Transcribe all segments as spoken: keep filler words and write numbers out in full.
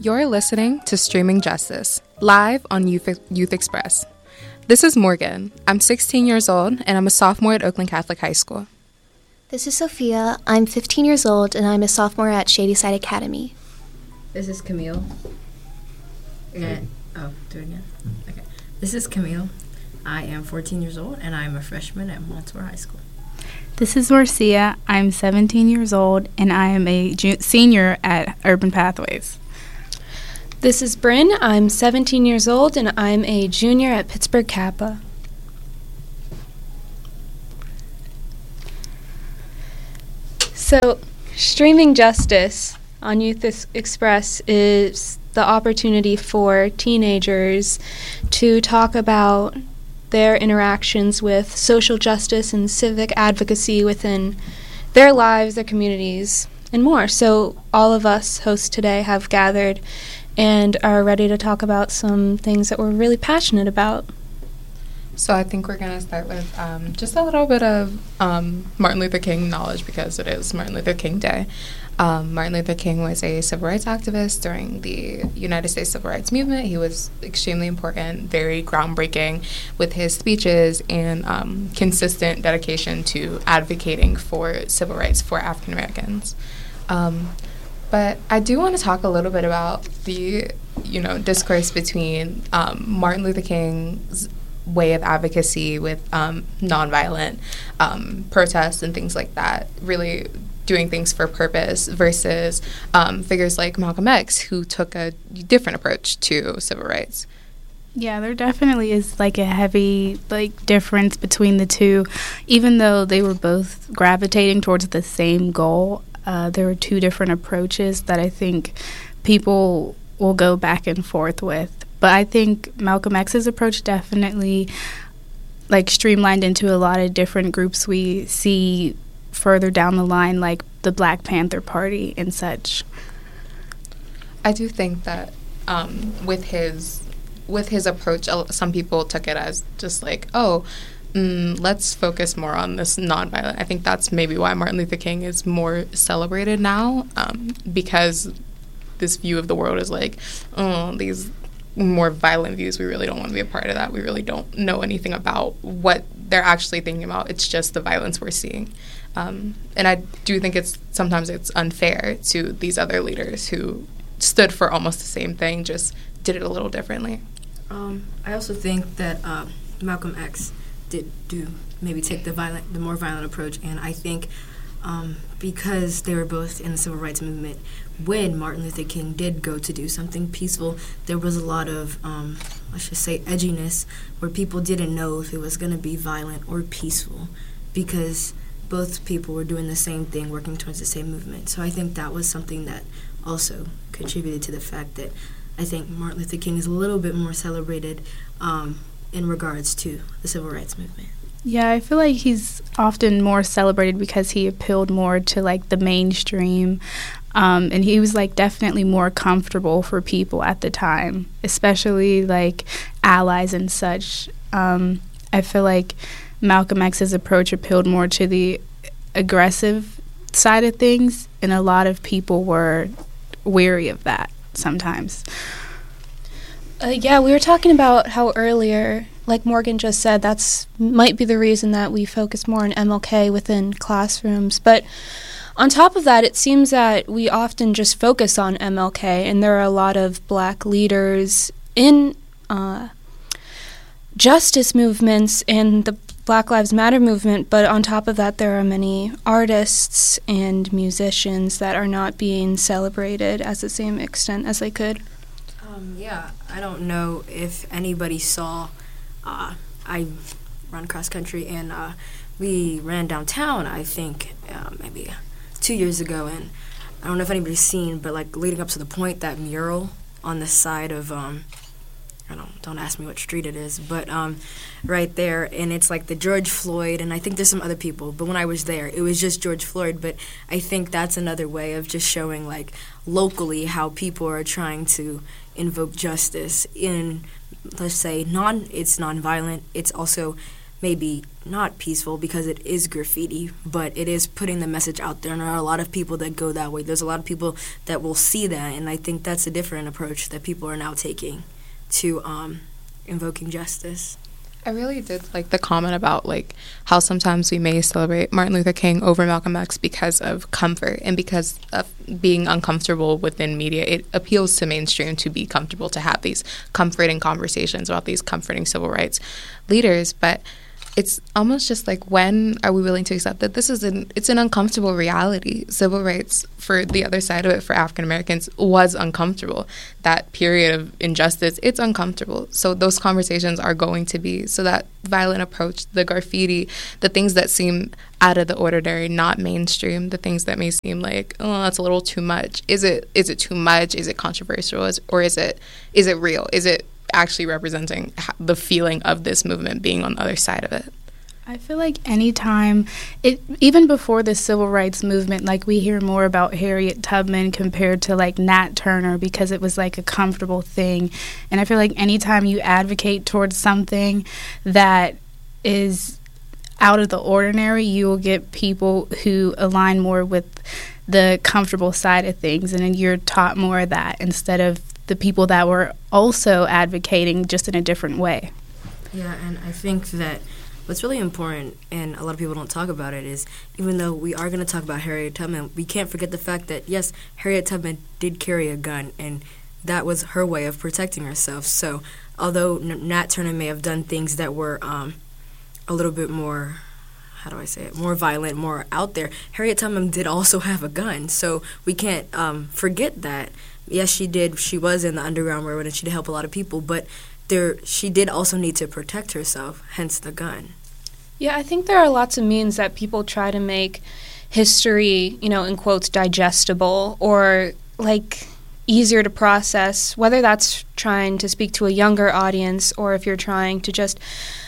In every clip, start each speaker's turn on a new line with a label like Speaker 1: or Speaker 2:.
Speaker 1: You're listening to Streaming Justice, live on Youth, Youth Express. This is Morgan. I'm sixteen years old, and I'm a sophomore at Oakland Catholic High School.
Speaker 2: This is Sophia. I'm fifteen years old, and I'm a sophomore at Shadyside Academy.
Speaker 3: This is Camille. And, oh, do it again? Okay. This is Camille. I am fourteen years old, and I'm a freshman at Montour High School.
Speaker 4: This is Marcia. I'm seventeen years old, and I am a ju- senior at Urban Pathways.
Speaker 5: This is Bryn. I'm seventeen years old, and I'm a junior at Pittsburgh Kappa. So, Streaming Justice on Youth Express is the opportunity for teenagers to talk about their interactions with social justice and civic advocacy within their lives, their communities, and more. So all of us hosts today have gathered and are ready to talk about some things that we're really passionate about.
Speaker 1: So I think we're going to start with um, just a little bit of um, Martin Luther King knowledge, because it is Martin Luther King Day. Um, Martin Luther King was a civil rights activist during the United States Civil Rights Movement. He was extremely important, very groundbreaking with his speeches and um, consistent dedication to advocating for civil rights for African Americans. Um, but I do want to talk a little bit about the, you know, discourse between um, Martin Luther King's way of advocacy with um, nonviolent um, protests and things like that, really doing things for purpose, versus um, figures like Malcolm X, who took a different approach to civil rights.
Speaker 4: Yeah, there definitely is like a heavy like difference between the two. Even though they were both gravitating towards the same goal, uh, there were two different approaches that I think people will go back and forth with. But I think Malcolm X's approach definitely like streamlined into a lot of different groups we see further down the line, like the Black Panther Party and such.
Speaker 1: I do think that um, with his with his approach, some people took it as just like, oh, mm, let's focus more on this nonviolent. I think that's maybe why Martin Luther King is more celebrated now, um, because this view of the world is like, oh, these more violent views, we really don't want to be a part of that. We really don't know anything about what they're actually thinking about. It's just the violence we're seeing. Um, and I do think it's sometimes it's unfair to these other leaders who stood for almost the same thing, just did it a little differently.
Speaker 3: Um, I also think that uh, Malcolm X did do maybe take the violent, the more violent approach, and I think um, because they were both in the civil rights movement, when Martin Luther King did go to do something peaceful, there was a lot of, um, let's just say, edginess, where people didn't know if it was going to be violent or peaceful, because both people were doing the same thing, working towards the same movement. So I think that was something that also contributed to the fact that I think Martin Luther King is a little bit more celebrated um, in regards to the civil rights movement.
Speaker 4: Yeah, I feel like he's often more celebrated because he appealed more to like the mainstream, um, and he was like definitely more comfortable for people at the time, especially like allies and such. Um, I feel like Malcolm X's approach appealed more to the aggressive side of things, and a lot of people were weary of that sometimes.
Speaker 5: Uh, yeah, we were talking about how earlier, like Morgan just said, that's might be the reason that we focus more on M L K within classrooms. But on top of that, it seems that we often just focus on M L K, and there are a lot of black leaders in uh, justice movements and the Black Lives Matter movement, but on top of that, there are many artists and musicians that are not being celebrated as the same extent as they could.
Speaker 3: Um, yeah, I don't know if anybody saw, uh, I run cross country, and uh, we ran downtown, I think, uh, maybe two years ago, and I don't know if anybody's seen, but like leading up to the point, that mural on the side of, um, I don't, don't ask me what street it is, but um, right there, and it's like the George Floyd, and I think there's some other people, but when I was there, it was just George Floyd, but I think that's another way of just showing, like, locally how people are trying to invoke justice in, let's say, non, it's nonviolent, it's also maybe not peaceful because it is graffiti, but it is putting the message out there, and there are a lot of people that go that way. There's a lot of people that will see that, and I think that's a different approach that people are now taking to um, invoking justice.
Speaker 1: I really did like the comment about like how sometimes we may celebrate Martin Luther King over Malcolm X because of comfort and because of being uncomfortable within media. It appeals to mainstream to be comfortable to have these comforting conversations about these comforting civil rights leaders, but it's almost just like, when are we willing to accept that this is an it's an uncomfortable reality? Civil rights, for the other side of it, for African Americans, was uncomfortable. That period of injustice, it's uncomfortable. So those conversations are going to be. So that violent approach, the graffiti, the things that seem out of the ordinary, not mainstream, the things that may seem like, oh, that's a little too much. Is it is it too much? Is it controversial? Is, or is it is it real? Is it actually representing the feeling of this movement being on the other side of it?
Speaker 4: I feel like anytime, it even before the civil rights movement, like we hear more about Harriet Tubman compared to like Nat Turner because it was like a comfortable thing. And I feel like anytime you advocate towards something that is out of the ordinary, you will get people who align more with the comfortable side of things, and then you're taught more of that instead of the people that were also advocating just in a different way.
Speaker 3: Yeah, and I think that what's really important, and a lot of people don't talk about it, is even though we are going to talk about Harriet Tubman, we can't forget the fact that, yes, Harriet Tubman did carry a gun, and that was her way of protecting herself. So although Nat Turner may have done things that were um, a little bit more, how do I say it, more violent, more out there, Harriet Tubman did also have a gun. So we can't um, forget that. Yes, she did. She was in the Underground Railroad, and she did help a lot of people, but there, she did also need to protect herself, hence the gun.
Speaker 5: Yeah, I think there are lots of means that people try to make history, you know, in quotes, digestible or, like, easier to process, whether that's trying to speak to a younger audience or if you're trying to just,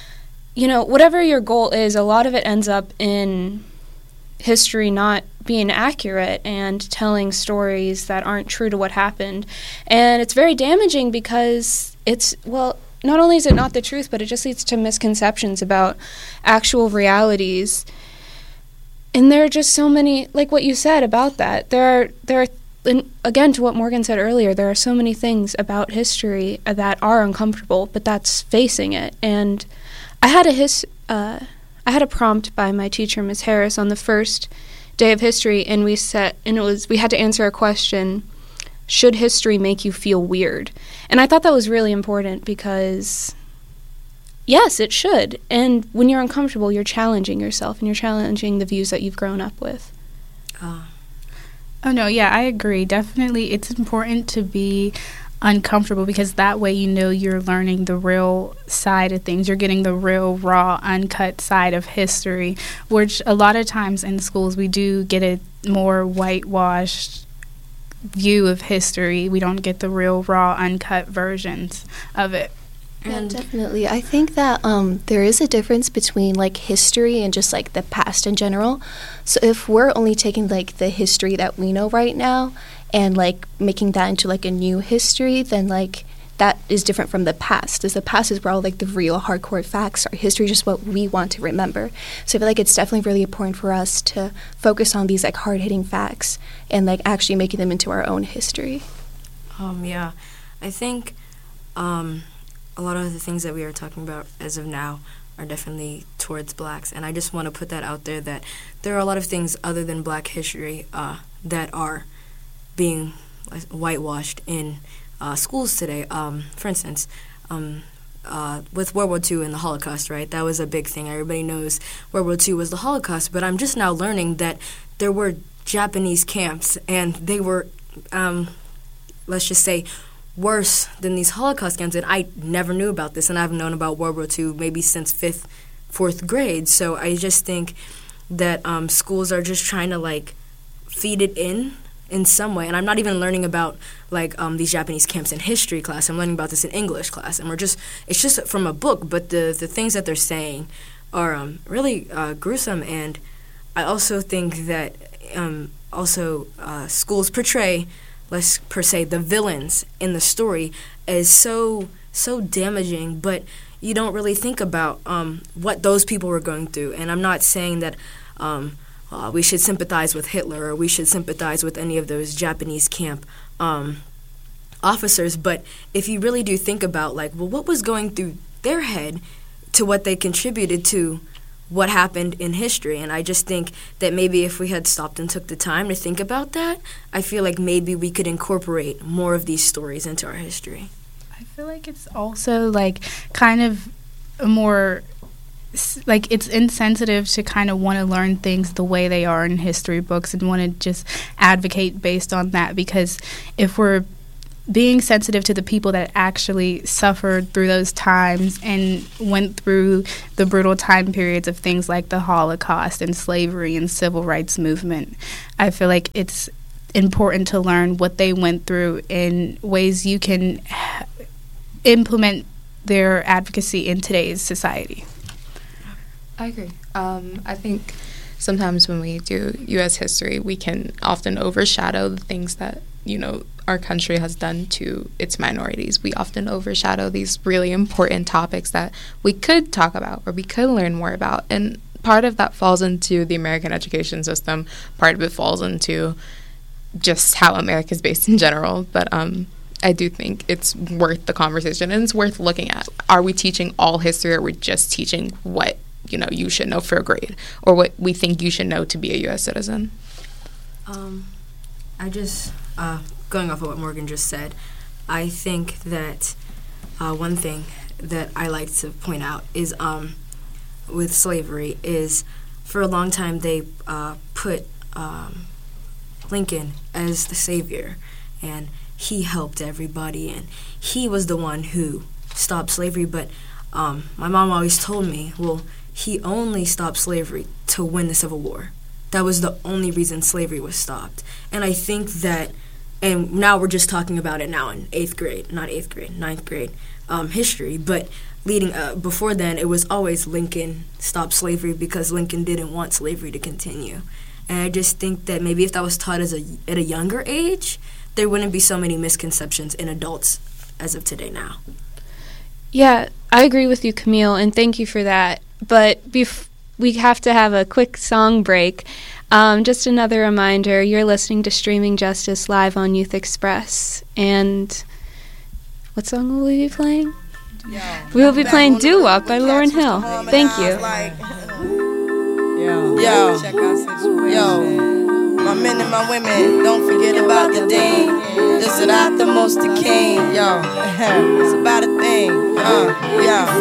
Speaker 5: you know, whatever your goal is, a lot of it ends up in history not being accurate and telling stories that aren't true to what happened. And it's very damaging because it's, well, not only is it not the truth, but it just leads to misconceptions about actual realities. And there are just so many, like what you said about that, there are, there are, and again, to what Morgan said earlier, there are so many things about history that are uncomfortable, but that's facing it. And I had a his, uh, I had a prompt by my teacher, Miz Harris, on the first day of history, and we set, and it was, we had to answer a question: should history make you feel weird? And I thought that was really important because, yes, it should. And when you're uncomfortable, you're challenging yourself and you're challenging the views that you've grown up with.
Speaker 3: Oh,
Speaker 4: oh no, yeah, I agree. Definitely, it's important to be uncomfortable because that way you know you're learning the real side of things. You're getting the real, raw, uncut side of history, which a lot of times in schools we do get a more whitewashed view of history. We don't get the real, raw, uncut versions of it.
Speaker 2: Yeah, definitely. I think that um, there is a difference between like history and just like the past in general. So if we're only taking like the history that we know right now and like making that into like a new history, then like that is different from the past. As the past is where all like the real hardcore facts are. History is just what we want to remember. So I feel like it's definitely really important for us to focus on these like hard-hitting facts and like actually making them into our own history.
Speaker 3: Um, yeah, I think um, a lot of the things that we are talking about as of now are definitely towards blacks, and I just want to put that out there that there are a lot of things other than black history uh, that are being whitewashed in uh, schools today. Um, for instance, um, uh, with World War Two and the Holocaust, right? That was a big thing. Everybody knows World War Two was the Holocaust, but I'm just now learning that there were Japanese camps, and they were, um, let's just say, worse than these Holocaust camps, and I never knew about this, and I've known about World War Two maybe since fifth, fourth grade. So I just think that um, schools are just trying to, like, feed it in in some way. And I'm not even learning about, like, um, these Japanese camps in history class. I'm learning about this in English class. And we're just, it's just from a book, but the, the things that they're saying are um, really uh, gruesome. And I also think that um, also uh, schools portray, let's per se, the villains in the story as so, so damaging. But you don't really think about um, what those people were going through. And I'm not saying that um, uh, we should sympathize with Hitler or we should sympathize with any of those Japanese camp um, officers, but if you really do think about, like, well, what was going through their head to what they contributed to what happened in history. And I just think that maybe if we had stopped and took the time to think about that, I feel like maybe we could incorporate more of these stories into our history.
Speaker 4: I feel like it's also like kind of a more like it's insensitive to kind of want to learn things the way they are in history books and want to just advocate based on that, because if we're being sensitive to the people that actually suffered through those times and went through the brutal time periods of things like the Holocaust and slavery and civil rights movement, I feel like it's important to learn what they went through in ways you can implement their advocacy in today's society.
Speaker 1: I agree. Um, I think sometimes when we do U S history, we can often overshadow the things that, you know, our country has done to its minorities. We often overshadow these really important topics that we could talk about or we could learn more about. And part of that falls into the American education system. Part of it falls into just how America is based in general. But um, I do think it's worth the conversation and it's worth looking at. Are we teaching all history, or are we just teaching what, you know, you should know for a grade or what we think you should know to be a U S citizen?
Speaker 3: Um, I just... Uh, going off of what Morgan just said, I think that uh, one thing that I like to point out is um, with slavery is for a long time they uh, put um, Lincoln as the savior, and he helped everybody, and he was the one who stopped slavery. But um, my mom always told me, well, he only stopped slavery to win the Civil War. That was the only reason slavery was stopped. And I think that and now we're just talking about it now in eighth grade, not eighth grade, ninth grade um, history. But leading uh, before then, it was always Lincoln stopped slavery because Lincoln didn't want slavery to continue. And I just think that maybe if that was taught as a, at a younger age, there wouldn't be so many misconceptions in adults as of today now.
Speaker 5: Yeah, I agree with you, Camille, and thank you for that. But bef- we have to have a quick song break. Um, just another reminder, you're listening to Streaming Justice live on Youth Express. And what song will we be playing? Yo, we will be playing Doo Wop by Lauryn Hill. Thank you.
Speaker 6: Like, yo, yo, check out situation. Yo, my men and my women, don't forget about the dean. This is not the most the king. Yo, it's about a thing. Uh, yo.